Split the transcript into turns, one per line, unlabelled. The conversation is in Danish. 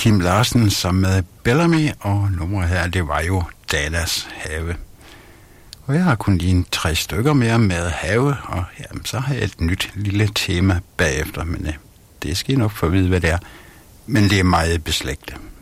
Kim Larsen sammen med Bellamy, og nummeret her, det var jo Dallas Have. Og jeg har kun lige 3 stykker mere med have, og jamen, så har jeg et nyt lille tema bagefter, men det skal I nok få at vide, hvad det er. Men det er meget beslægtet.